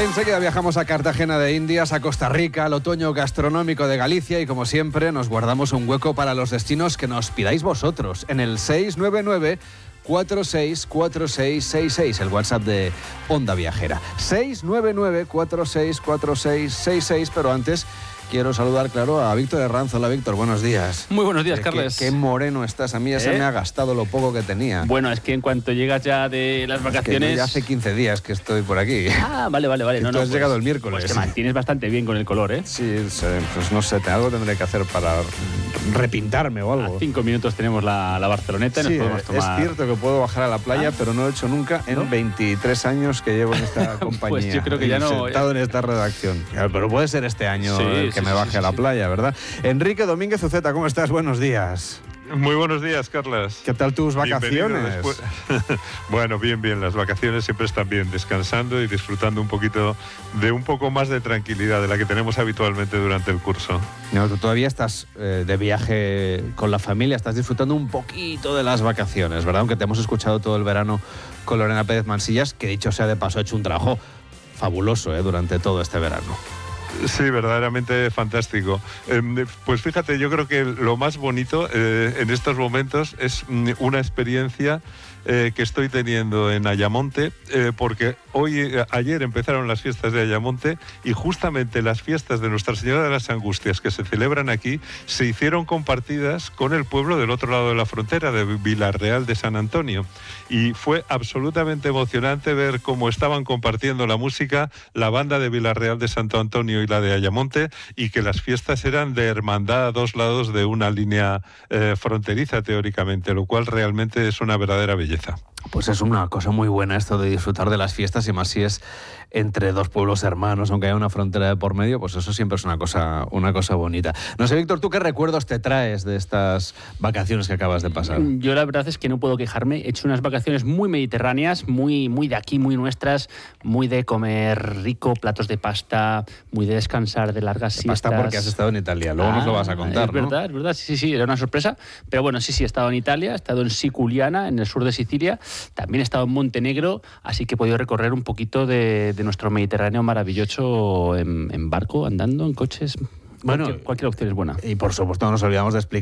Enseguida viajamos a Cartagena de Indias, a Costa Rica, al otoño gastronómico de Galicia y, como siempre, nos guardamos un hueco para los destinos que nos pidáis vosotros en el 699-464666, el WhatsApp de Onda Viajera. 699-464666, pero antes quiero saludar, claro, a Víctor Herranz. Hola, Víctor, buenos días. Muy buenos días, Carles. Qué moreno estás. A mí ya se me ha gastado lo poco que tenía. Bueno, es que en cuanto llegas ya de las vacaciones... Es que ya hace 15 días que estoy por aquí. Ah, vale. Tú has llegado el miércoles. Pues te mantienes bastante bien con el color, ¿eh? Sí, pues no sé, algo tendré que hacer para repintarme o algo. A 5 minutos tenemos la Barceloneta y sí, nos podemos tomar... Es cierto que puedo bajar a la playa, pero no lo he hecho nunca en 23 años que llevo en esta compañía. Pues yo creo que ya no... Sentado en esta redacción. Pero puede ser este año que me baje a la playa, ¿verdad? Enrique Domínguez Uceta, ¿cómo estás? Buenos días. Muy buenos días, Carlas. ¿Qué tal tus vacaciones? Bueno, bien. Las vacaciones siempre están bien, descansando y disfrutando un poquito de un poco más de tranquilidad de la que tenemos habitualmente durante el curso. No, tú todavía estás de viaje con la familia, estás disfrutando un poquito de las vacaciones, ¿verdad? Aunque te hemos escuchado todo el verano con Lorena Pérez Mansillas, que dicho sea de paso ha hecho un trabajo fabuloso durante todo este verano. Sí, verdaderamente fantástico. Pues fíjate, yo creo que lo más bonito en estos momentos es una experiencia que estoy teniendo en Ayamonte, porque ayer empezaron las fiestas de Ayamonte y justamente las fiestas de Nuestra Señora de las Angustias que se celebran aquí se hicieron compartidas con el pueblo del otro lado de la frontera, de Vilarreal de San Antonio. Y fue absolutamente emocionante ver cómo estaban compartiendo la música la banda de Vilarreal de Santo Antonio y la de Ayamonte, y que las fiestas eran de hermandad a dos lados de una línea fronteriza teóricamente, lo cual realmente es una verdadera belleza. Pues es una cosa muy buena esto de disfrutar de las fiestas, y más si es entre dos pueblos hermanos, aunque haya una frontera de por medio, pues eso siempre es una cosa bonita. No sé, Víctor, ¿tú qué recuerdos te traes de estas vacaciones que acabas de pasar? Yo la verdad es que no puedo quejarme. He hecho unas vacaciones muy mediterráneas, muy de aquí, muy nuestras, muy de comer rico, platos de pasta, muy de descansar, de largas siestas. Pasta porque has estado en Italia, luego nos lo vas a contar, ¿no? Es verdad, sí, era una sorpresa. Pero bueno, sí, he estado en Italia, he estado en Siculiana, en el sur de Sicilia, también he estado en Montenegro, así que he podido recorrer un poquito de nuestro Mediterráneo maravilloso en barco, andando, en coches. Bueno, cualquier opción es buena. Y por supuesto no nos olvidamos de explicar